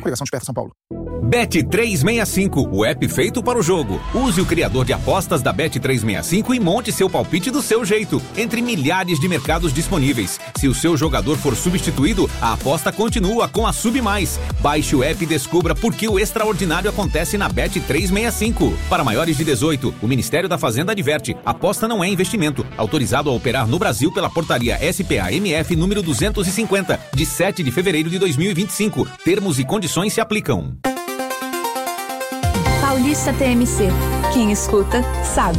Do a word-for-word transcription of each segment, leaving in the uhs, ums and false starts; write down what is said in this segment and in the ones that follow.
Coligação Desperta São Paulo. Bet trezentos e sessenta e cinco, o app feito para o jogo. Use o criador de apostas da Bet trezentos e sessenta e cinco e monte seu palpite do seu jeito, entre milhares de mercados disponíveis. Se o seu jogador for substituído, a aposta continua com a Sub Mais. Baixe o app e descubra por que o extraordinário acontece na Bet trezentos e sessenta e cinco. Para maiores de dezoito, o Ministério da Fazenda adverte: aposta não é investimento. Autorizado a operar no Brasil pela portaria S P A M F número duzentos e cinquenta, de sete de fevereiro de dois mil e vinte e cinco. Termos e condições se aplicam. Paulista T M C. Quem escuta, sabe.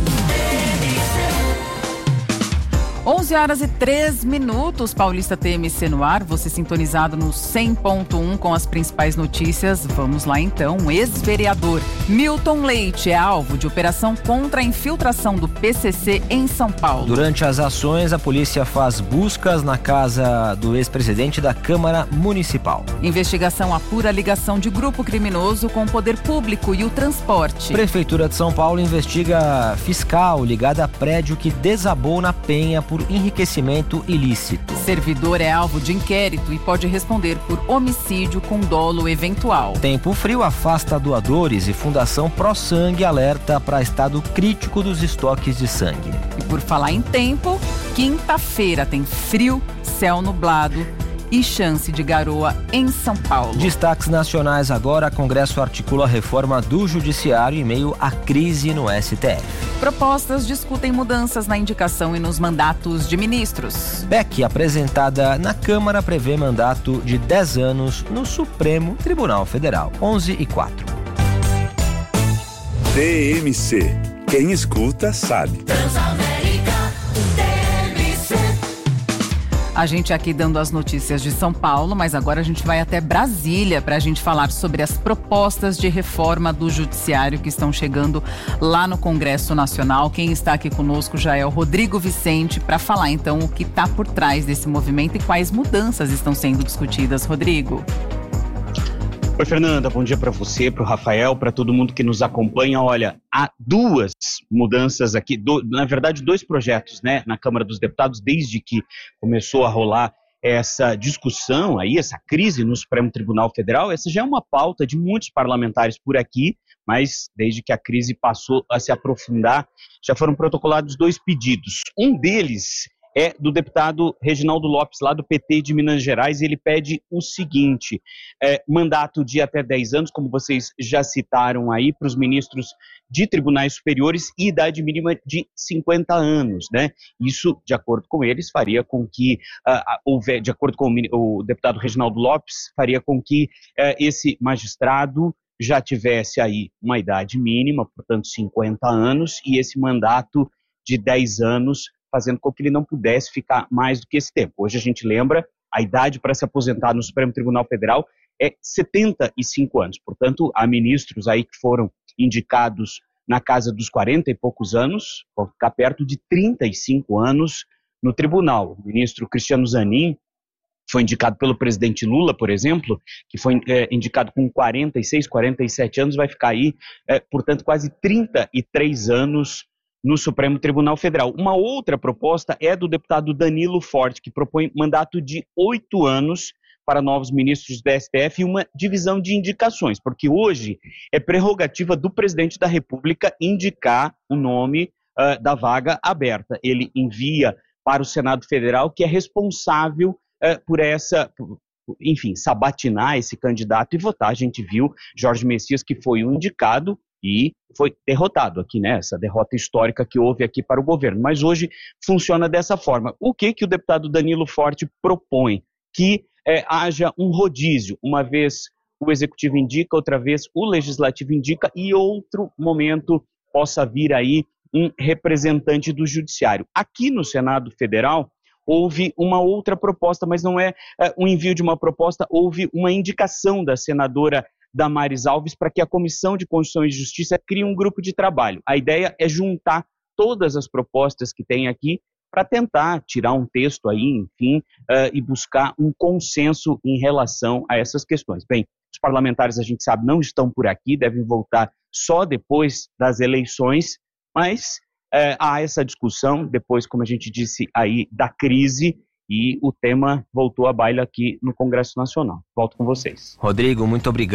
onze horas e três minutos, Paulista T M C no ar, você sintonizado no cem ponto um com as principais notícias. Vamos lá então. O ex-vereador Milton Leite é alvo de operação contra a infiltração do P C C em São Paulo. Durante as ações, a polícia faz buscas na casa do ex-presidente da Câmara Municipal. Investigação apura a ligação de grupo criminoso com o poder público e o transporte. Prefeitura de São Paulo investiga fiscal ligada a prédio que desabou na Penha por enriquecimento ilícito. Servidor é alvo de inquérito e pode responder por homicídio com dolo eventual. Tempo frio afasta doadores e Fundação Pro Sangue alerta para estado crítico dos estoques de sangue. E por falar em tempo, quinta-feira tem frio, céu nublado e chance de garoa em São Paulo. Destaques nacionais agora. Congresso articula a reforma do Judiciário em meio à crise no S T F. Propostas discutem mudanças na indicação e nos mandatos de ministros. P E C apresentada na Câmara prevê mandato de dez anos no Supremo Tribunal Federal. onze e quatro. T M C. Quem escuta, sabe. A gente aqui dando as notícias de São Paulo, mas agora a gente vai até Brasília para a gente falar sobre as propostas de reforma do Judiciário que estão chegando lá no Congresso Nacional. Quem está aqui conosco já é o Rodrigo Vicente para falar então o que está por trás desse movimento e quais mudanças estão sendo discutidas. Rodrigo. Oi, Fernanda, bom dia para você, para o Rafael, para todo mundo que nos acompanha. Olha, há duas mudanças aqui, do, na verdade dois projetos, né, na Câmara dos Deputados, desde que começou a rolar essa discussão aí, essa crise no Supremo Tribunal Federal. Essa já é uma pauta de muitos parlamentares por aqui, mas desde que a crise passou a se aprofundar, já foram protocolados dois pedidos. Um deles é do deputado Reginaldo Lopes, lá do P T de Minas Gerais. Ele pede o seguinte, é, mandato de até dez anos, como vocês já citaram aí, para os ministros de tribunais superiores e idade mínima de cinquenta anos, né? Isso, de acordo com eles, faria com que, uh, houver, de acordo com o, o deputado Reginaldo Lopes, faria com que uh, esse magistrado já tivesse aí uma idade mínima, portanto cinquenta anos, e esse mandato de dez anos, fazendo com que ele não pudesse ficar mais do que esse tempo. Hoje a gente lembra, a idade para se aposentar no Supremo Tribunal Federal é setenta e cinco anos. Portanto, há ministros aí que foram indicados na casa dos quarenta e poucos anos, vão ficar perto de trinta e cinco anos no tribunal. O ministro Cristiano Zanin foi indicado pelo presidente Lula, por exemplo, que foi é, indicado com quarenta e seis, quarenta e sete anos, vai ficar aí, é, portanto, quase trinta e três anos no Supremo Tribunal Federal. Uma outra proposta é do deputado Danilo Forte, que propõe mandato de oito anos para novos ministros do S T F e uma divisão de indicações, porque hoje é prerrogativa do presidente da República indicar o nome uh, da vaga aberta. Ele envia para o Senado Federal, que é responsável uh, por essa, por, enfim, sabatinar esse candidato e votar. A gente viu Jorge Messias, que foi o indicado, e foi derrotado aqui, né? Essa derrota histórica que houve aqui para o governo. Mas hoje funciona dessa forma. O que, que o deputado Danilo Forte propõe? Que é, haja um rodízio. Uma vez o Executivo indica, outra vez o Legislativo indica, e outro momento possa vir aí um representante do Judiciário. Aqui no Senado Federal houve uma outra proposta, mas não é, é um envio de uma proposta, houve uma indicação da senadora Damares Alves para que a Comissão de Constituição e Justiça crie um grupo de trabalho. A ideia é juntar todas as propostas que tem aqui para tentar tirar um texto aí, enfim, uh, e buscar um consenso em relação a essas questões. Bem, os parlamentares, a gente sabe, não estão por aqui, devem voltar só depois das eleições, mas uh, há essa discussão, depois, como a gente disse aí, da crise, e o tema voltou à baila aqui no Congresso Nacional. Volto com vocês. Rodrigo, muito obrigado.